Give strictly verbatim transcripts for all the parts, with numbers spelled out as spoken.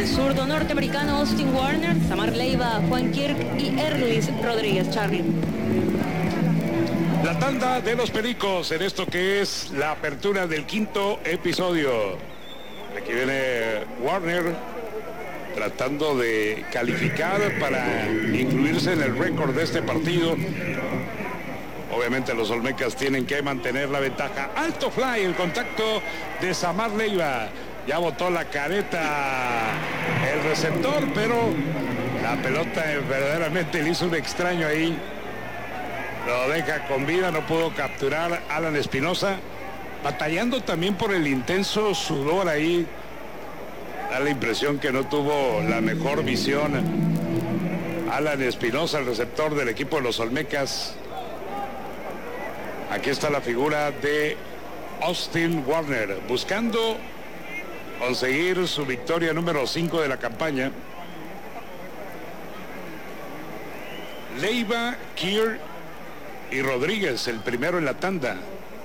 el zurdo norteamericano Austin Warner, Samar Leiva, Juan Kirk y Erlis Rodríguez. Charlie. La tanda de los Pericos en esto que es la apertura del quinto episodio. Aquí viene Warner tratando de calificar para incluirse en el récord de este partido. Obviamente los olmecas tienen que mantener la ventaja. Alto fly, el contacto de Samar Leiva. Ya botó la careta el receptor, pero la pelota verdaderamente le hizo un extraño ahí. Lo deja con vida, no pudo capturar Alan Espinosa. Batallando también por el intenso sudor ahí. Da la impresión que no tuvo la mejor visión Alan Espinosa, el receptor del equipo de los olmecas. Aquí está la figura de Austin Warner, buscando conseguir su victoria número cinco de la campaña. Leiva, Kier y Rodríguez, el primero en la tanda.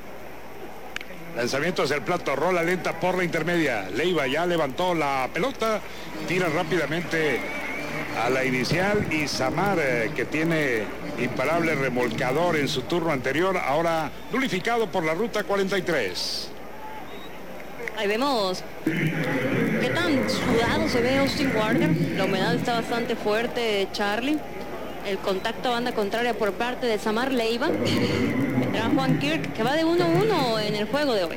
Lanzamiento hacia el plato, rola lenta por la intermedia. Leiva ya levantó la pelota, tira rápidamente a la inicial y Samar, eh, que tiene imparable remolcador en su turno anterior, ahora nulificado por la ruta cuarenta y tres. Ahí vemos qué tan sudado se ve Austin Warner. La humedad está bastante fuerte, Charlie. El contacto a banda contraria por parte de Samar Leiva. Vendrá Juan Kirk, que va de uno a uno en el juego de hoy.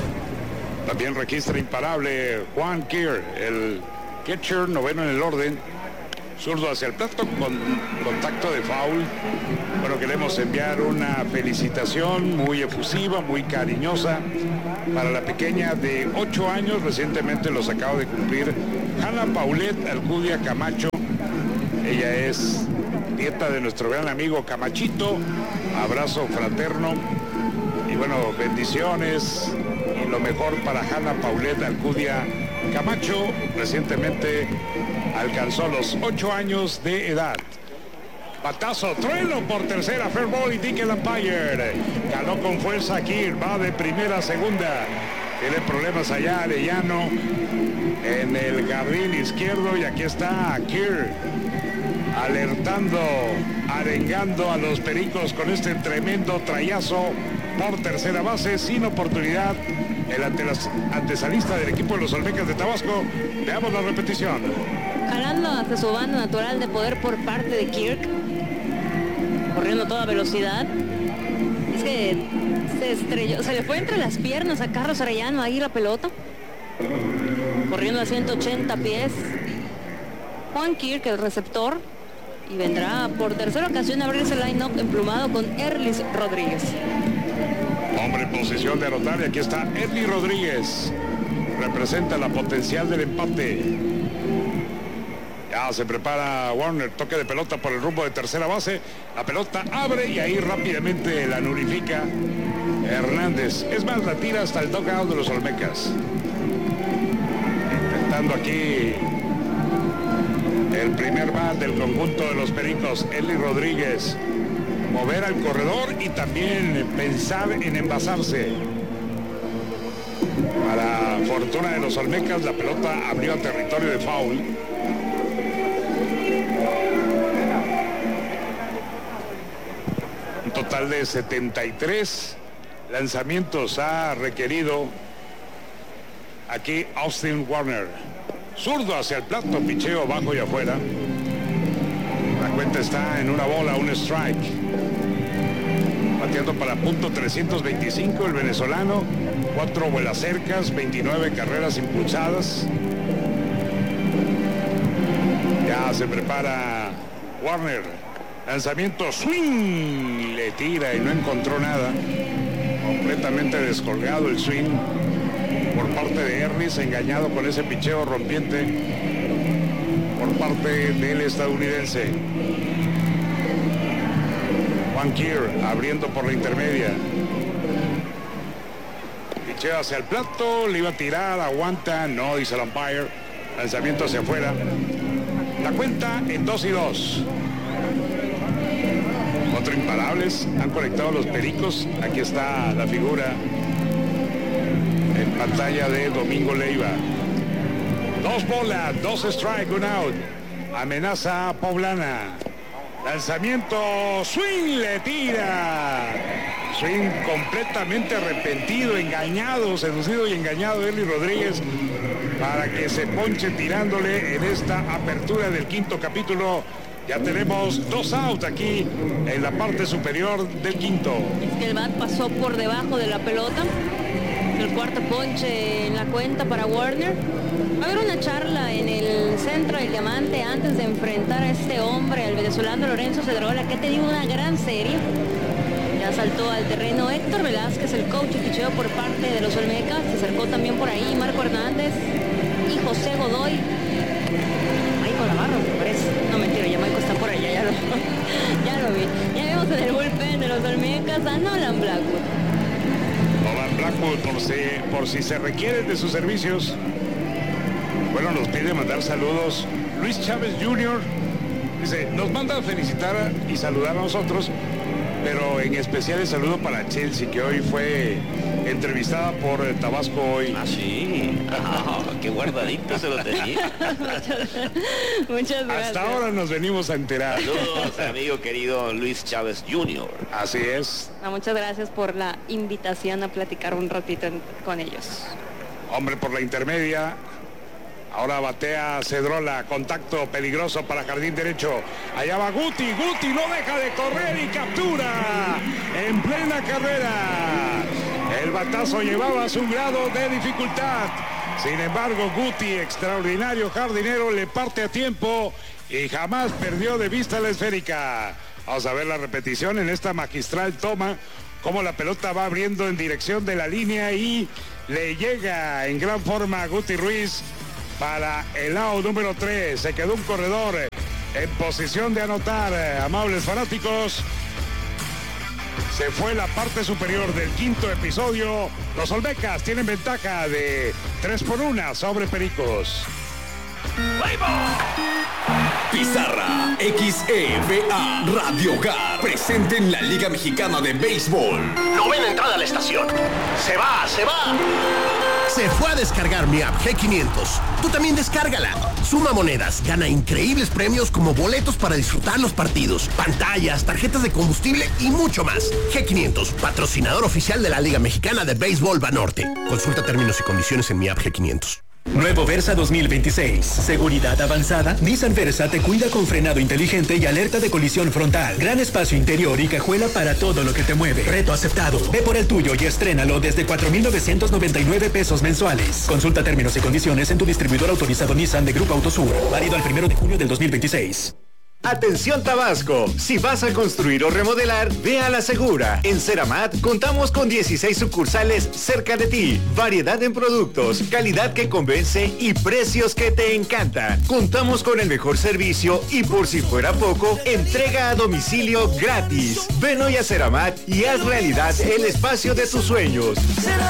También registra imparable Juan Kirk, el catcher, noveno en el orden. Zurdo hacia el plato con contacto de foul. Bueno, queremos enviar una felicitación muy efusiva, muy cariñosa para la pequeña de ocho años. Recientemente los acaba de cumplir Hannah Paulette Alcudia Camacho. Ella es nieta de nuestro gran amigo Camachito. Abrazo fraterno y bueno, bendiciones y lo mejor para Hannah Paulette Alcudia Camacho. Recientemente alcanzó los ocho años de edad. Batazo, trueno por tercera, fair ball y Dick el umpire. Caló con fuerza aquí, va de primera a segunda. Tiene problemas allá Arellano en el jardín izquierdo y aquí está Kier alertando, arengando a los Pericos con este tremendo trayazo por tercera base, sin oportunidad el antesalista del equipo de los Olmecas de Tabasco. Veamos la repetición. Jalando hacia su banda natural de poder por parte de Kirk, corriendo a toda velocidad. Es que se estrelló, se le fue entre las piernas a Carlos Arellano ahí la pelota, corriendo a ciento ochenta pies. Juan Kirk, el receptor, y vendrá por tercera ocasión a abrirse el line-up emplumado con Erlis Rodríguez. Hombre en posición de anotar y aquí está Erlis Rodríguez. Representa la potencial del empate. Ya se prepara Warner, toque de pelota por el rumbo de tercera base. La pelota abre y ahí rápidamente la nulifica Hernández. Es más, la tira hasta el dugout de los Olmecas. Intentando aquí el primer bat del conjunto de los Pericos, Erlis Rodríguez. Mover al corredor y también pensar en envasarse. Para fortuna de los Olmecas, la pelota abrió a territorio de foul. Un total de setenta y tres lanzamientos ha requerido aquí Austin Warner. Zurdo hacia el plato, picheo bajo y afuera. La cuenta está en una bola, un strike. Bateando para punto trescientos veinticinco el venezolano. Cuatro vuelas cercas, veintinueve carreras impulsadas. Ya se prepara Warner. Lanzamiento, swing. Le tira y no encontró nada. Completamente descolgado el swing por parte de Erlis, engañado con ese picheo rompiente por parte del estadounidense. Juan Kier abriendo por la intermedia. Picheo hacia el plato, le iba a tirar, aguanta, no, dice el umpire. Lanzamiento hacia afuera. La cuenta en dos y dos. Otro imparables, han conectado los Pericos. Aquí está la figura en pantalla de Domingo Leiva. Dos bolas, dos strike, un out. Amenaza Poblana. Lanzamiento, swing, le tira. Swing completamente arrepentido, engañado, seducido y engañado Eli Rodríguez para que se ponche tirándole en esta apertura del quinto capítulo. Ya tenemos dos outs aquí en la parte superior del quinto. Es que el bat pasó por debajo de la pelota. El cuarto ponche en la cuenta para Warner. Va a haber una charla en el centro del Diamante antes de enfrentar a este hombre, al venezolano Lorenzo Cedrola, que ha tenido una gran serie. Ya saltó al terreno Héctor Velázquez, el coach que picheó por parte de los Olmecas. Se acercó también por ahí Marco Hernández y José Godoy. Maico Navarro, me parece. No, mentira, ya Maico está por allá, ya lo, ya lo vi. Ya vemos en el bullpen de los Olmecas a Nolan Blackwood. Nolan Blackwood, por si, por si se requieren de sus servicios. Bueno, nos pide mandar saludos. Luis Chávez junior dice, nos manda a felicitar y saludar a nosotros, pero en especial el saludo para Chelsea, que hoy fue entrevistada por Tabasco hoy. Ah, sí. Oh, qué guardadito se lo tenía. muchas, muchas gracias. Hasta ahora nos venimos a enterar. Saludos, amigo querido Luis Chávez junior Así es. No, muchas gracias por la invitación a platicar un ratito en, con ellos. Hombre por la intermedia. Ahora batea Cedrola, contacto peligroso para jardín derecho. Allá va Guti, Guti no deja de correr y captura en plena carrera. El batazo llevaba su grado de dificultad. Sin embargo, Guti, extraordinario jardinero, le parte a tiempo y jamás perdió de vista la esférica. Vamos a ver la repetición en esta magistral toma, cómo la pelota va abriendo en dirección de la línea y le llega en gran forma a Guti Ruiz. Para el out número tres, se quedó un corredor en posición de anotar. Amables fanáticos, se fue la parte superior del quinto episodio. Los Olmecas tienen ventaja de tres por una sobre Pericos. Pizarra X E V A Radio Hogar presente en la Liga Mexicana de Béisbol. Novena entrada a la estación. Se va, se va. Se fue a descargar mi app G quinientos. Tú también descárgala. Suma monedas, gana increíbles premios como boletos para disfrutar los partidos, pantallas, tarjetas de combustible y mucho más. G quinientos, patrocinador oficial de la Liga Mexicana de Béisbol Banorte. Consulta términos y condiciones en mi app G quinientos. Nuevo Versa dos mil veintiséis. Seguridad avanzada. Nissan Versa te cuida con frenado inteligente y alerta de colisión frontal. Gran espacio interior y cajuela para todo lo que te mueve. Reto aceptado. Ve por el tuyo y estrénalo desde cuatro mil novecientos noventa y nueve pesos mensuales. Consulta términos y condiciones en tu distribuidor autorizado Nissan de Grupo Autosur. Válido al primero de junio del dos mil veintiséis. Atención Tabasco, si vas a construir o remodelar, ve a La Segura. En Ceramat contamos con dieciséis sucursales cerca de ti, variedad en productos, calidad que convence y precios que te encantan. Contamos con el mejor servicio y por si fuera poco, entrega a domicilio gratis. Ven hoy a Ceramat y haz realidad el espacio de tus sueños.